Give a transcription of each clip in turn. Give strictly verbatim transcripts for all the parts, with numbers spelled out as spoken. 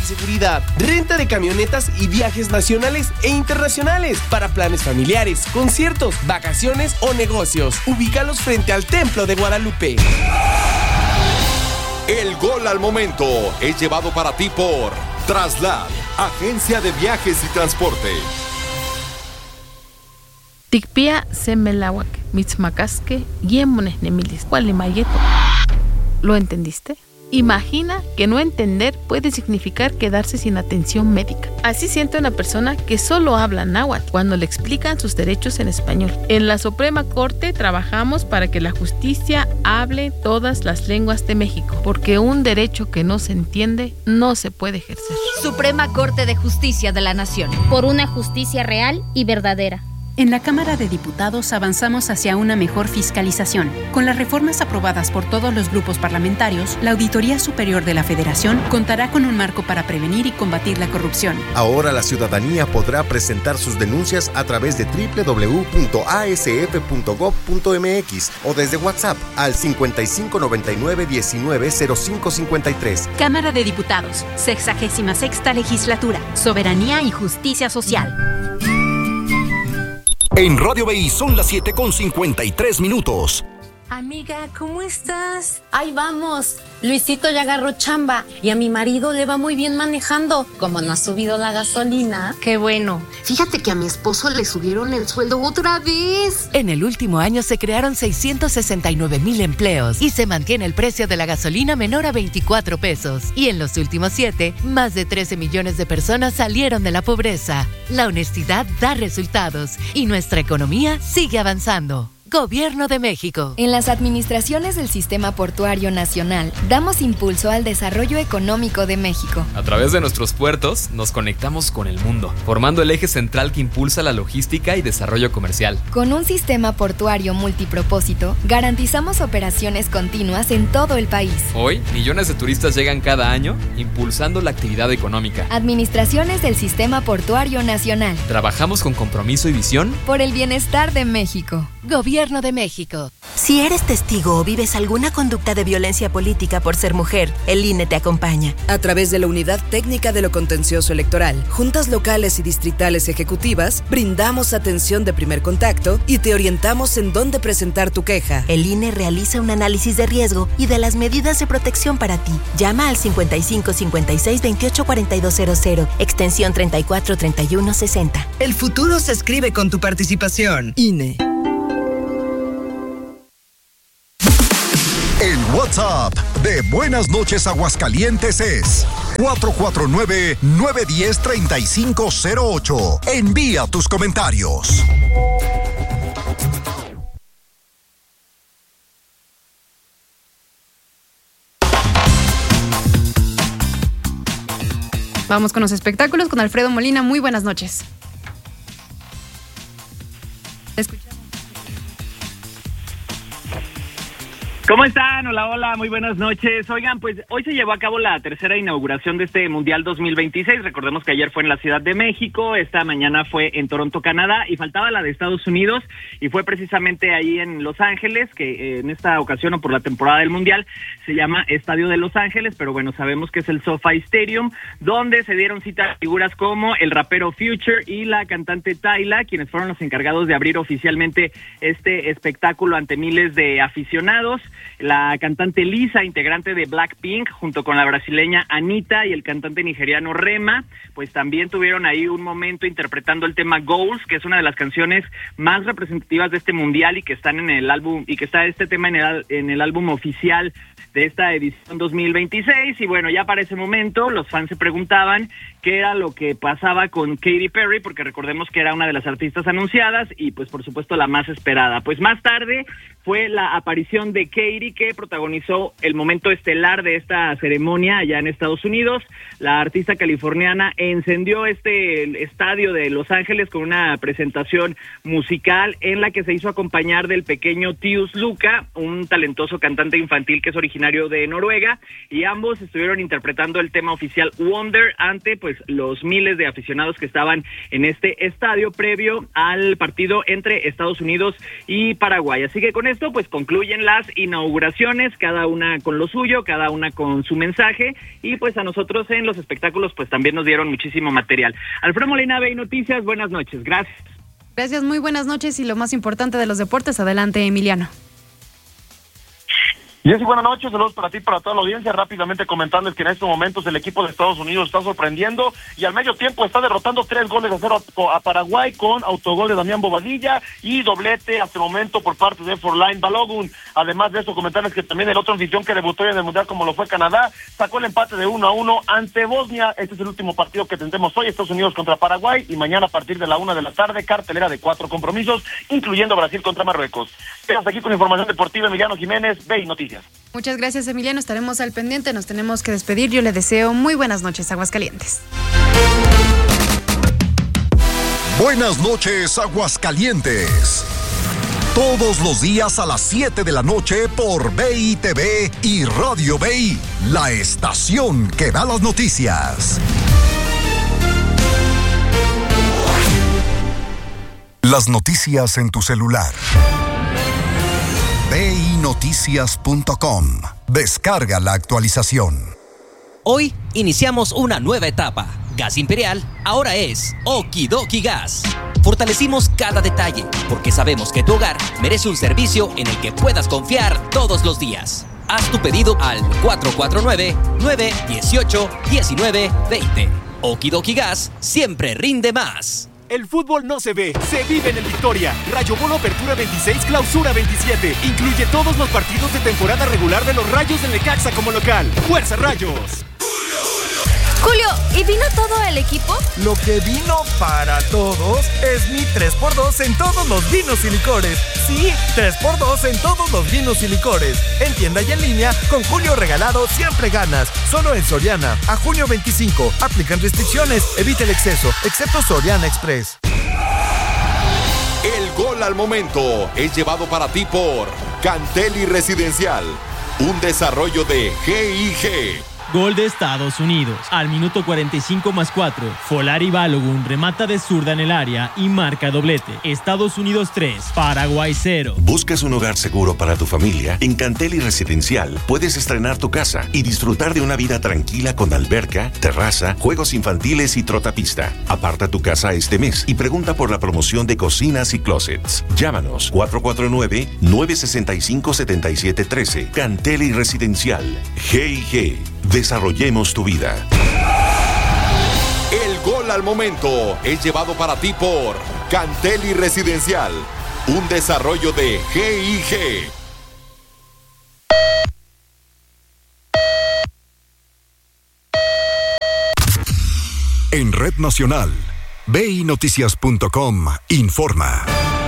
seguridad, renta de camionetas y viajes nacionales e internacionales para planes familiares, conciertos, vacaciones o negocios. Ubícalos frente al Templo de Guadalupe. El gol al momento es llevado para ti por Traslad, agencia de viajes y transporte. Tikpia semelawak, mitzmacasque, yemones nemilis, cualimayeto. ¿Lo entendiste? Imagina que no entender puede significar quedarse sin atención médica. Así siente una persona que solo habla náhuatl cuando le explican sus derechos en español. En la Suprema Corte trabajamos para que la justicia hable todas las lenguas de México, porque un derecho que no se entiende no se puede ejercer. Suprema Corte de Justicia de la Nación. Por una justicia real y verdadera. En la Cámara de Diputados avanzamos hacia una mejor fiscalización. Con las reformas aprobadas por todos los grupos parlamentarios, la Auditoría Superior de la Federación contará con un marco para prevenir y combatir la corrupción. Ahora la ciudadanía podrá presentar sus denuncias a través de doble u doble u doble u punto a s f punto gob punto m x o desde WhatsApp al cincuenta y cinco noventa y nueve diecinueve cero cinco cincuenta y tres. Cámara de Diputados, sexagésima sexta Legislatura, Soberanía y Justicia Social. En Radio B I son las siete con cincuenta y tres minutos. Amiga, ¿cómo estás? Ahí vamos. Luisito ya agarró chamba y a mi marido le va muy bien manejando. Como no ha subido la gasolina. Qué bueno. Fíjate que a mi esposo le subieron el sueldo otra vez. En el último año se crearon seiscientos sesenta y nueve mil empleos y se mantiene el precio de la gasolina menor a veinticuatro pesos. Y en los últimos siete, más de trece millones de personas salieron de la pobreza. La honestidad da resultados y nuestra economía sigue avanzando. Gobierno de México. En las administraciones del Sistema Portuario Nacional, damos impulso al desarrollo económico de México. A través de nuestros puertos, nos conectamos con el mundo, formando el eje central que impulsa la logística y desarrollo comercial. Con un sistema portuario multipropósito, garantizamos operaciones continuas en todo el país. Hoy, millones de turistas llegan cada año, impulsando la actividad económica. Administraciones del Sistema Portuario Nacional. Trabajamos con compromiso y visión por el bienestar de México. Gobierno de México. Si eres testigo o vives alguna conducta de violencia política por ser mujer, el I N E te acompaña. A través de la Unidad Técnica de lo Contencioso Electoral, juntas locales y distritales ejecutivas, brindamos atención de primer contacto y te orientamos en dónde presentar tu queja. El I N E realiza un análisis de riesgo y de las medidas de protección para ti. Llama al cincuenta y cinco cincuenta y seis veintiocho cuarenta y dos cero cero, extensión treinta y cuatro treinta y uno sesenta. El futuro se escribe con tu participación. I N E. El WhatsApp de Buenas Noches Aguascalientes es cuatro cuatro nueve, nueve uno cero, tres cinco cero ocho. Envía tus comentarios. Vamos con los espectáculos con Alfredo Molina. Muy buenas noches. Escuchamos. ¿Cómo están? Hola, hola, muy buenas noches. Oigan, pues hoy se llevó a cabo la tercera inauguración de este Mundial dos mil veintiséis. Recordemos que ayer fue en la Ciudad de México, esta mañana fue en Toronto, Canadá, y faltaba la de Estados Unidos, y fue precisamente ahí en Los Ángeles, que eh, en esta ocasión o por la temporada del Mundial se llama Estadio de Los Ángeles, pero bueno, sabemos que es el SoFi Stadium, donde se dieron cita a figuras como el rapero Future y la cantante Tyla, quienes fueron los encargados de abrir oficialmente este espectáculo ante miles de aficionados. La cantante Lisa, integrante de Blackpink, junto con la brasileña Anitta y el cantante nigeriano Rema, pues también tuvieron ahí un momento interpretando el tema Goals, que es una de las canciones más representativas de este mundial y que están en el álbum, y que está este tema en el, en el álbum oficial de esta edición dos mil veintiséis. Y bueno, ya para ese momento los fans se preguntaban qué era lo que pasaba con Katy Perry, porque recordemos que era una de las artistas anunciadas y pues por supuesto la más esperada. Pues más tarde fue la aparición de Katy, que protagonizó el momento estelar de esta ceremonia allá en Estados Unidos. La artista californiana encendió este estadio de Los Ángeles con una presentación musical en la que se hizo acompañar del pequeño Tius Luca, un talentoso cantante infantil que es originario de Noruega, y ambos estuvieron interpretando el tema oficial Wonder ante pues los miles de aficionados que estaban en este estadio previo al partido entre Estados Unidos y Paraguay. Así que con esto esto, pues concluyen las inauguraciones, cada una con lo suyo, cada una con su mensaje, y pues a nosotros en los espectáculos pues también nos dieron muchísimo material. Alfredo Molina, B I Noticias, buenas noches, gracias. Gracias, muy buenas noches, y lo más importante de los deportes, adelante, Emiliano. Jessy, buenas noches, saludos para ti, para toda la audiencia. Rápidamente comentarles que en estos momentos el equipo de Estados Unidos está sorprendiendo y al medio tiempo está derrotando tres goles a cero a Paraguay con autogol de Damián Bobadilla y doblete hasta el momento por parte de Forlán Balogun. Además de eso, comentarles que también el otro anfitrión que debutó en el Mundial, como lo fue Canadá, sacó el empate de uno a uno ante Bosnia. Este es el último partido que tendremos hoy, Estados Unidos contra Paraguay, y mañana a partir de la una de la tarde, cartelera de cuatro compromisos, incluyendo Brasil contra Marruecos. Estamos aquí con información deportiva, Emiliano Jiménez, B I Noticias. Muchas gracias, Emiliano, estaremos al pendiente, nos tenemos que despedir. Yo le deseo muy buenas noches, Aguascalientes. Buenas noches, Aguascalientes. Todos los días a las siete de la noche por B I T V y Radio B I, la estación que da las noticias. Las noticias en tu celular. B I noticias punto com. Descarga la actualización. Hoy iniciamos una nueva etapa. Gas Imperial ahora es Okidoki Gas. Fortalecimos cada detalle porque sabemos que tu hogar merece un servicio en el que puedas confiar todos los días. Haz tu pedido al cuatro cuatro nueve, nueve uno ocho, uno nueve dos cero. Okidoki Gas siempre rinde más. El fútbol no se ve, se vive en el Victoria. Rayo Bono Apertura veintiséis, Clausura veintisiete. Incluye todos los partidos de temporada regular de los Rayos del Necaxa como local. ¡Fuerza, Rayos! Julio, ¿y vino todo el equipo? Lo que vino para todos es mi tres por dos en todos los vinos y licores. Sí, tres por dos en todos los vinos y licores. En tienda y en línea, con Julio regalado siempre ganas. Solo en Soriana. A junio veinticinco. Aplican restricciones. Evita el exceso, excepto Soriana Express. El gol al momento es llevado para ti por Canteli Residencial. Un desarrollo de G I G. Gol de Estados Unidos. Al minuto cuarenta y cinco más cuatro, Folari Balogun remata de zurda en el área y marca doblete. Estados Unidos tres, Paraguay cero. ¿Buscas un hogar seguro para tu familia? En Canteli Residencial puedes estrenar tu casa y disfrutar de una vida tranquila con alberca, terraza, juegos infantiles y trotapista. Aparta tu casa este mes y pregunta por la promoción de cocinas y closets. Llámanos cuatro cuatro nueve, nueve seis cinco, siete siete uno tres. Canteli Residencial. G I G. Desarrollemos tu vida. El gol al momento es llevado para ti por Canteli Residencial. Un desarrollo de G I G. En Red Nacional, B I noticias punto com informa.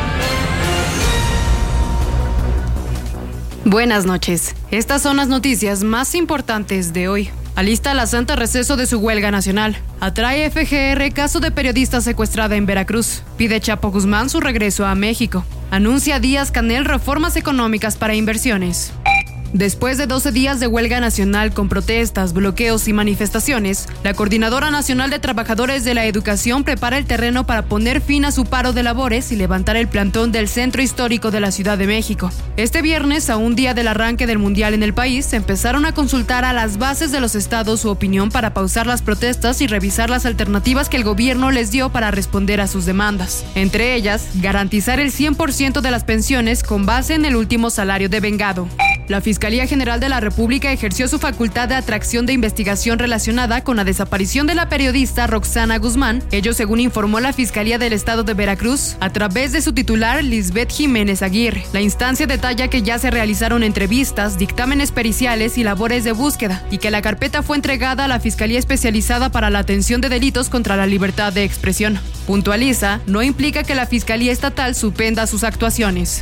Buenas noches. Estas son las noticias más importantes de hoy. Alista la Santa receso de su huelga nacional. Atrae F G R caso de periodista secuestrada en Veracruz. Pide Chapo Guzmán su regreso a México. Anuncia Díaz-Canel reformas económicas para inversiones. Después de doce días de huelga nacional con protestas, bloqueos y manifestaciones, la Coordinadora Nacional de Trabajadores de la Educación prepara el terreno para poner fin a su paro de labores y levantar el plantón del Centro Histórico de la Ciudad de México. Este viernes, a un día del arranque del Mundial en el país, se empezaron a consultar a las bases de los estados su opinión para pausar las protestas y revisar las alternativas que el gobierno les dio para responder a sus demandas. Entre ellas, garantizar el cien por ciento de las pensiones con base en el último salario devengado. La Fiscalía General de la República ejerció su facultad de atracción de investigación relacionada con la desaparición de la periodista Roxana Guzmán, ello según informó la Fiscalía del Estado de Veracruz a través de su titular Lisbeth Jiménez Aguirre. La instancia detalla que ya se realizaron entrevistas, dictámenes periciales y labores de búsqueda, y que la carpeta fue entregada a la Fiscalía Especializada para la Atención de Delitos contra la Libertad de Expresión. Puntualiza, no implica que la Fiscalía Estatal suspenda sus actuaciones.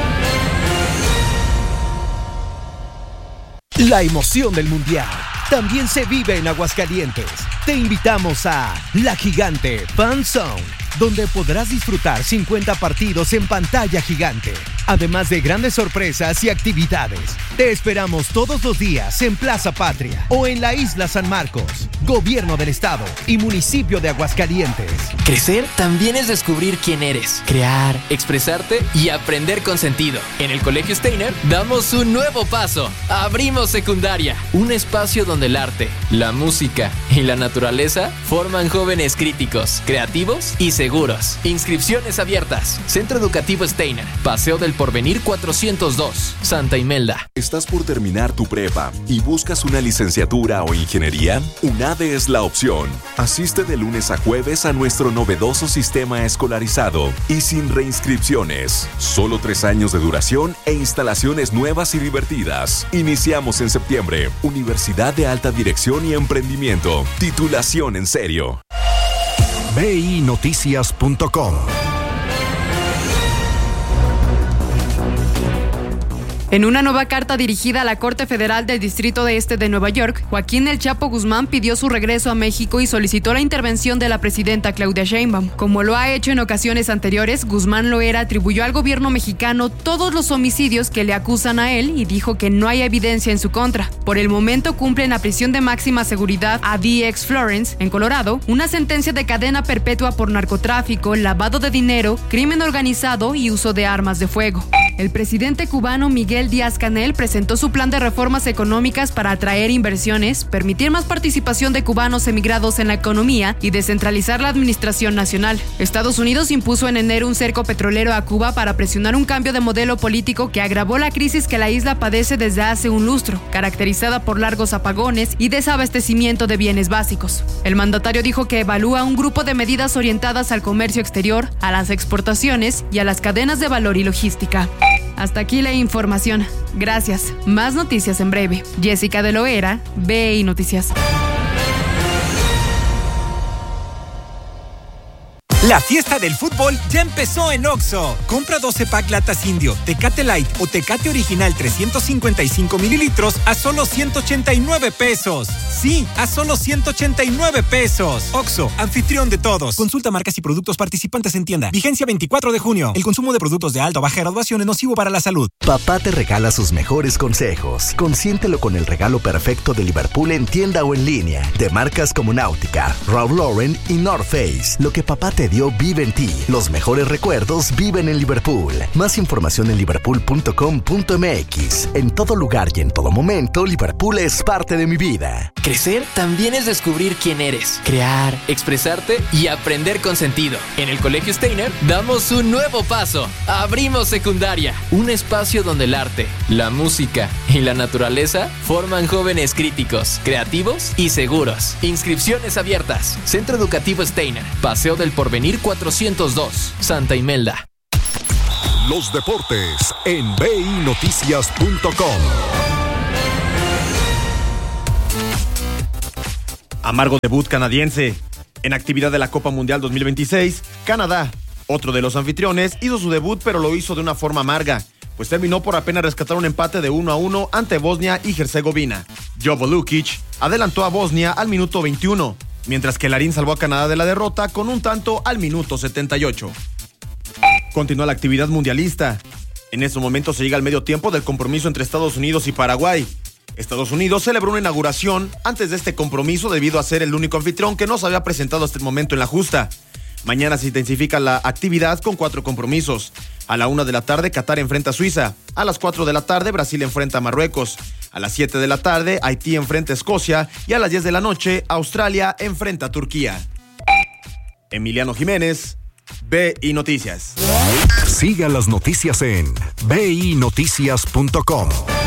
La emoción del Mundial también se vive en Aguascalientes. Te invitamos a La Gigante Fan Zone, donde podrás disfrutar cincuenta partidos en pantalla gigante. además de grandes sorpresas y actividades. Te esperamos todos los días en Plaza Patria o en la Isla San Marcos. Gobierno del Estado y Municipio de Aguascalientes. Crecer también es descubrir quién eres, crear, expresarte y aprender con sentido. En el Colegio Steiner damos un nuevo paso. Abrimos secundaria, un espacio donde el arte, la música y la naturaleza forman jóvenes críticos, creativos y seguros. Inscripciones abiertas. Centro Educativo Steiner, Paseo del Porvenir cuatrocientos dos, Santa Imelda. ¿Estás por terminar tu prepa y buscas una licenciatura o ingeniería? UNADE es la opción. Asiste de lunes a jueves a nuestro novedoso sistema escolarizado y sin reinscripciones. Solo tres años de duración e instalaciones nuevas y divertidas. Iniciamos en septiembre. Universidad de Alta Dirección y Emprendimiento. Titulación en serio. B I Noticias punto com. En una nueva carta dirigida a la Corte Federal del Distrito de Este de Nueva York, Joaquín El Chapo Guzmán pidió su regreso a México y solicitó la intervención de la presidenta Claudia Sheinbaum. Como lo ha hecho en ocasiones anteriores, Guzmán Loera atribuyó al gobierno mexicano todos los homicidios que le acusan a él y dijo que no hay evidencia en su contra. Por el momento cumple en la prisión de máxima seguridad a D X Florence, en Colorado, una sentencia de cadena perpetua por narcotráfico, lavado de dinero, crimen organizado y uso de armas de fuego. El presidente cubano Miguel Díaz-Canel presentó su plan de reformas económicas para atraer inversiones, permitir más participación de cubanos emigrados en la economía y descentralizar la administración nacional. Estados Unidos impuso en enero un cerco petrolero a Cuba para presionar un cambio de modelo político que agravó la crisis que la isla padece desde hace un lustro, caracterizada por largos apagones y desabastecimiento de bienes básicos. El mandatario dijo que evalúa un grupo de medidas orientadas al comercio exterior, a las exportaciones y a las cadenas de valor y logística. Hasta aquí la información. Gracias. Más noticias en breve. Jessica de Loera, B I Noticias. La fiesta del fútbol ya empezó en Oxxo. Compra doce pack latas Indio, Tecate Light o Tecate Original trescientos cincuenta y cinco mililitros a solo ciento ochenta y nueve pesos. Sí, a solo ciento ochenta y nueve pesos. Oxxo, anfitrión de todos. Consulta marcas y productos participantes en tienda. Vigencia veinticuatro de junio. El consumo de productos de alta o baja graduación es nocivo para la salud. Papá te regala sus mejores consejos. Consiéntelo con el regalo perfecto de Liverpool en tienda o en línea. De marcas como Náutica, Ralph Lauren y North Face. Lo que papá te dio vive en ti. Los mejores recuerdos viven en Liverpool. Más información en liverpool punto com punto m x. En todo lugar y en todo momento, Liverpool es parte de mi vida. Crecer también es descubrir quién eres, crear, expresarte y aprender con sentido. En el Colegio Steiner damos un nuevo paso. Abrimos secundaria, un espacio donde el arte, la música y la naturaleza forman jóvenes críticos, creativos y seguros. Inscripciones abiertas. Centro Educativo Steiner, Paseo del Porvenir cuatrocientos dos, Santa Imelda. Los deportes en B I Noticias punto com. Amargo debut canadiense. En actividad de la Copa Mundial dos mil veintiséis, Canadá, otro de los anfitriones, hizo su debut, pero lo hizo de una forma amarga, pues terminó por apenas rescatar un empate de uno a uno ante Bosnia y Herzegovina. Jovo Lukic adelantó a Bosnia al minuto veintiuno, mientras que Larín salvó a Canadá de la derrota con un tanto al minuto setenta y ocho. Continúa la actividad mundialista. En estos momentos se llega al medio tiempo del compromiso entre Estados Unidos y Paraguay. Estados Unidos celebró una inauguración antes de este compromiso debido a ser el único anfitrión que no se había presentado hasta el momento en la justa. Mañana se intensifica la actividad con cuatro compromisos. A la una de la tarde, Qatar enfrenta a Suiza. A las cuatro de la tarde, Brasil enfrenta a Marruecos. A las siete de la tarde, Haití enfrenta a Escocia. Y a las diez de la noche, Australia enfrenta a Turquía. Emiliano Jiménez, B I Noticias. Siga las noticias en B I Noticias punto com.